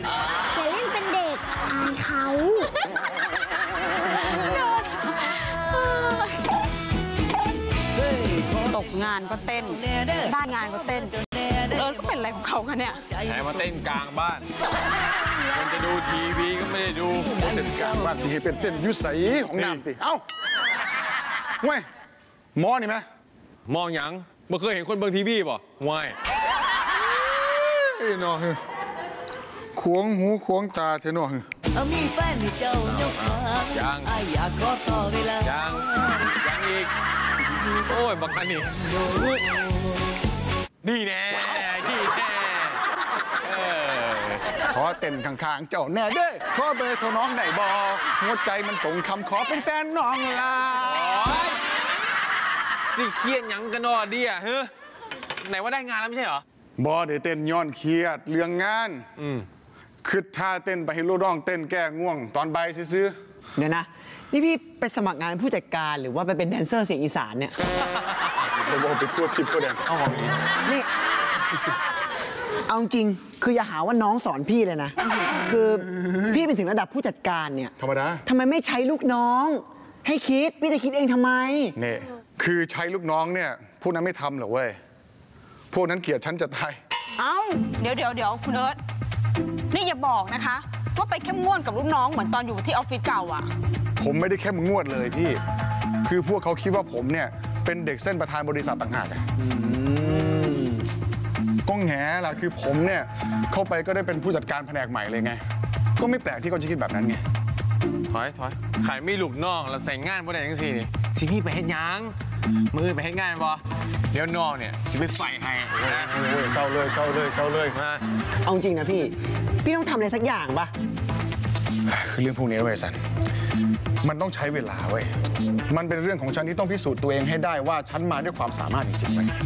อย่าเล่นเป็นเด็กอายเขาตกงานก็เต้นได้งานก็เต้นก็เป็นอะไรของเขาคะเนี่ยแถมมาเต้นกลางบ้านคนจะดูทีวีก็ไม่ได้ดูเต้นกลางบ้านสิให้เป็นเต้นยุสัยของน้ำติเอ้าเว้ยหมอนี่ไหมมองหยังเมื่อเคยเห็นคนเบิ่งทีวีป่ะวายนอขวงหูขวงตาเทนอมีแฟนให้เจ้ายกขายังอยากขอต่อเวลายังอีกโอ้ยบักอันนี้นี่แน่ขอเต้นข้างๆเจ้าแน่เด้อขอเบอร์โทรน้องไหนบอหัวใจมันส่งคำขอเป็นแฟนน้องลาสิเครียดหยังกันนอดีอ่ะเฮ้ยไหนว่าได้งานแล้วไม่ใช่เหรอบอเดี๋ยวเต้นย้อนเครียดเรื่องงานคือท่าเต้นไปให้ลูกน้องเต้นแก้ง่วงตอนใบซื้อเดี๋ยวนะนี่พี่ไปสมัครงานผู้จัดการหรือว่าไปเป็นแดนเซอร์เสียงอีสานเนี่ยเราบอกไปทั่วทิพย์ทั่วแดนเอาของนี่เอาจริงคืออย่าหาว่าน้องสอนพี่เลยนะคือพี่เป็นถึงระดับผู้จัดการเนี่ยธรรมดาทำไมไม่ใช้ลูกน้องให้คิดพี่จะคิดเองทำไมเนี่ยคือใช้ลูกน้องเนี่ยพวกนั้นไม่ทำหรอกเว้ยพวกนั้นเกลียดฉันจะตายเอ้าเดี๋ยวคุณเอิร์ธนี่อย่าบอกนะคะว่าไปเข้มงวดกับลูกน้องเหมือนตอนอยู่ที่ออฟฟิศเก่าอ่ะผมไม่ได้เข้มงวดเลยพี่คือพวกเขาคิดว่าผมเนี่ยเป็นเด็กเส้นประธานบริษัทต่างหากก็แง่ล่ะคือผมเนี่ยเข้าไปก็ได้เป็นผู้จัดการแผนกใหม่เลยไงก็ไม่แปลกที่เขาจะคิดแบบนั้นไงถอยขายไม่หลุกน้องเราใส่งานบ่ได้ยังสิสิพี่ไปเฮ็ดยังมือไปเฮ็ดงานบ่เดี๋ยวน้องเนี่ยสิไปใส่ให้เศร้าเลยมาเอาจริงนะพี่ต้องทำอะไรสักอย่างปะคือเรื่องพวกนี้เว้ยสันมันต้องใช้เวลาเว้ยมันเป็นเรื่องของฉันที่ต้องพิสูจน์ตัวเองให้ได้ว่าฉันมาด้วยความสามารถจริงๆ